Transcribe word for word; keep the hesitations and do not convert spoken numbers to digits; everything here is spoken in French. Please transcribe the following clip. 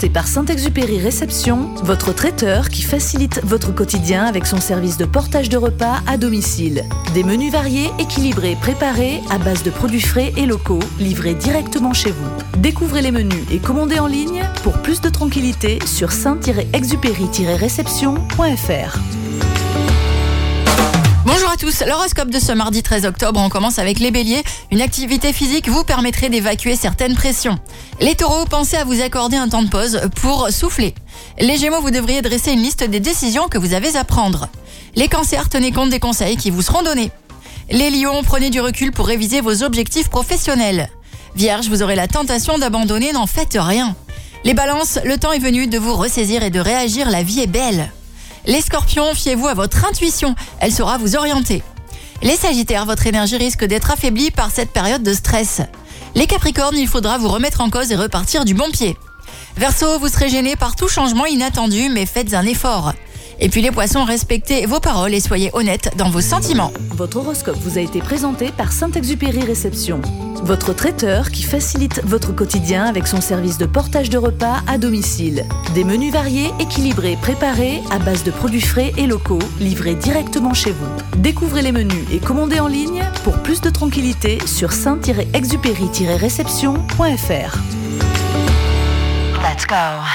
présenté par Saint-Exupéry Réception, votre traiteur qui facilite votre quotidien avec son service de portage de repas à domicile. Des menus variés, équilibrés, préparés à base de produits frais et locaux, livrés directement chez vous. Découvrez les menus et commandez en ligne pour plus de tranquillité sur saint exupéry réception point f r. Bonjour à tous, l'horoscope de ce mardi treize octobre, on commence avec les béliers. Une activité physique vous permettrait d'évacuer certaines pressions. Les taureaux, pensez à vous accorder un temps de pause pour souffler. Les gémeaux, vous devriez dresser une liste des décisions que vous avez à prendre. Les cancers, tenez compte des conseils qui vous seront donnés. Les lions, prenez du recul pour réviser vos objectifs professionnels. Vierge, vous aurez la tentation d'abandonner, n'en faites rien. Les balances, le temps est venu de vous ressaisir et de réagir, la vie est belle. Les scorpions, fiez-vous à votre intuition, elle saura vous orienter. Les sagittaires, votre énergie risque d'être affaiblie par cette période de stress. Les capricornes, il faudra vous remettre en cause et repartir du bon pied. Verseau, vous serez gêné par tout changement inattendu, mais faites un effort. Et puis les poissons, respectez vos paroles et soyez honnêtes dans vos sentiments. Votre horoscope vous a été présenté par Saint-Exupéry Réception, votre traiteur qui facilite votre quotidien avec son service de portage de repas à domicile. Des menus variés, équilibrés, préparés à base de produits frais et locaux, livrés directement chez vous. Découvrez les menus et commandez en ligne pour plus de tranquillité sur saint exupéry réception point f r. Let's go.